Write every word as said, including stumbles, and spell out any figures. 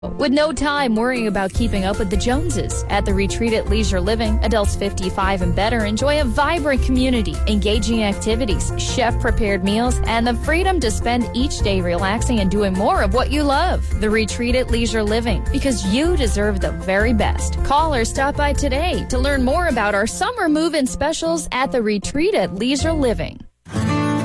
With no time worrying about keeping up with the Joneses. At the Retreat at Leisure Living, adults fifty-five and better enjoy a vibrant community, engaging activities, chef-prepared meals, and the freedom to spend each day relaxing and doing more of what you love. The Retreat at Leisure Living, because you deserve the very best. Call or stop by today to learn more about our summer move-in specials at the Retreat at Leisure Living.